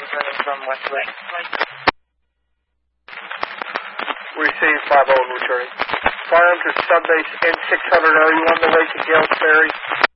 returning from Westwood. Receive 5-0 returning. Farm to subbase N600. Are you on the way to Gales Ferry?